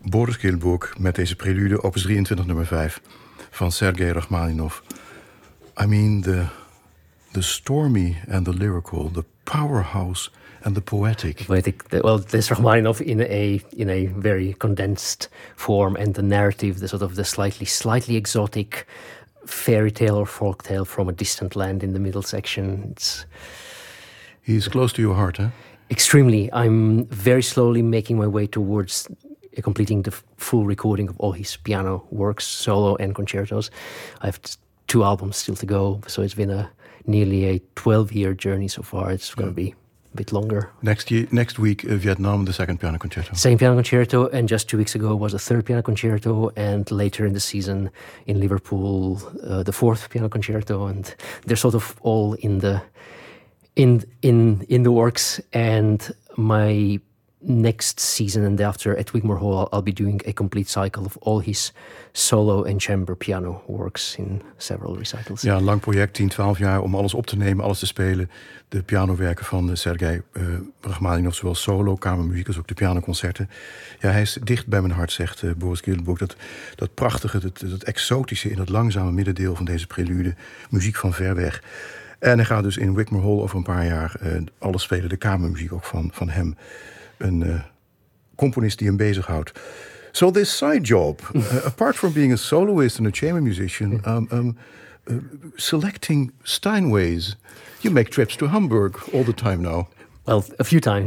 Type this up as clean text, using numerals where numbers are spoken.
Boris Gilboek met deze prelude, opus 23 nummer 5 van Sergei Rachmaninov. I mean, the stormy and the lyrical, the powerhouse and the poetic. Well, there's Rachmaninov in a very condensed form, and the narrative, the sort of the slightly exotic fairy tale or folk tale from a distant land in the middle section. He's close to your heart, huh? Extremely. I'm very slowly making my way towards completing the full recording of all his piano works, solo and concertos. I have 2 albums still to go, so it's been nearly a 12-year journey so far. It's going to be a bit longer. Next week, Vietnam, the second piano concerto. Second piano concerto, and just 2 weeks ago was the third piano concerto, and later in the season in Liverpool, the fourth piano concerto, and they're sort of all in the works. And my next season and after at Wigmore Hall, I'll be doing a complete cycle of all his solo and chamber piano works in several recitals. Ja, een lang project, 10, 12 jaar, om alles op te nemen, alles te spelen. De pianowerken van Sergei Rachmaninov, zowel solo, kamermuziek als ook de pianoconcerten. Ja, hij is dicht bij mijn hart, zegt Boris Gilboek. Dat prachtige, dat exotische in het langzame middendeel van deze prelude. Muziek van ver weg. En hij gaat dus in Wigmore Hall over een paar jaar alles spelen. De kamermuziek ook van hem. Een componist die hem bezighoudt. So this side job, apart from being a soloist and a chamber musician, selecting Steinways. You make trips to Hamburg all the time now. Well, a few times.